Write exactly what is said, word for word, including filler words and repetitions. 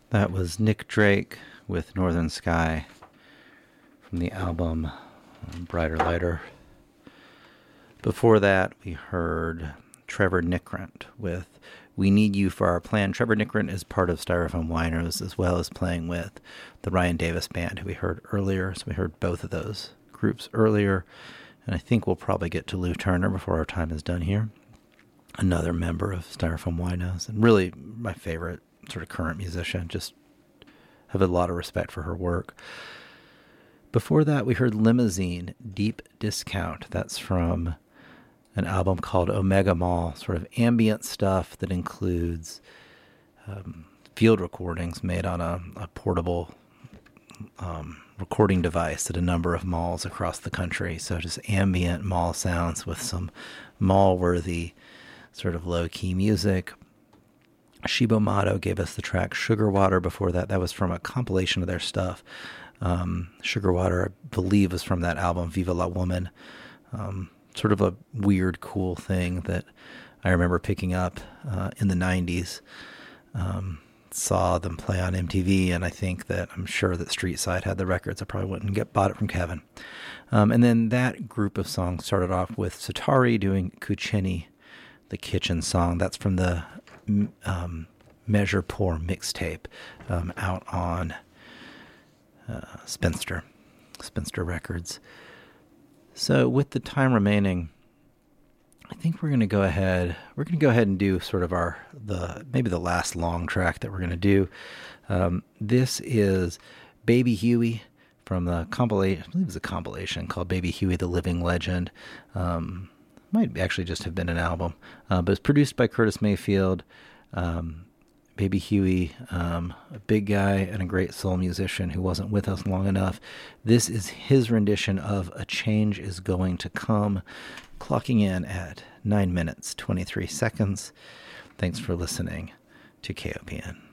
That was Nick Drake with Northern Sky from the album Brighter Lighter. Before that, we heard Trevor Nickrent with We Need You for Our Plan. Trevor Nickrent is part of Styrofoam Winos, as well as playing with the Ryan Davis Band, who we heard earlier. So we heard both of those groups earlier. And I think we'll probably get to Lou Turner before our time is done here. Another member of Styrofoam Winos, and really my favorite sort of current musician. Just have a lot of respect for her work. Before that, we heard Limousine, Deep Discount. That's from an album called Omega Mall, sort of ambient stuff that includes um, field recordings made on a, a portable um, recording device at a number of malls across the country. So just ambient mall sounds with some mall-worthy sort of low-key music. Shibo Mato gave us the track Sugar Water before that. That was from a compilation of their stuff. Um, Sugar Water, I believe, was from that album, Viva La Woman. Um, sort of a weird, cool thing that I remember picking up uh, in the nineties. Um, saw them play on M T V, and I think that I'm sure that Street Side had the records. I probably wouldn't get bought it from Kevin. Um, and then that group of songs started off with Satari doing Kucheni, the Kitchen song. That's from the um, Measure Poor mixtape um, out on uh, Spinster, Spinster Records. So with the time remaining, I think we're going to go ahead, we're going to go ahead and do sort of our, the maybe the last long track that we're going to do. Um, this is Baby Huey from the compilation, I believe it was a compilation called Baby Huey, the Living Legend. Um, might actually just have been an album, uh, but it's produced by Curtis Mayfield. Um, Baby Huey, um, a big guy and a great soul musician who wasn't with us long enough. This is his rendition of A Change Is Going to Come, clocking in at nine minutes, twenty-three seconds. Thanks for listening to K O P N.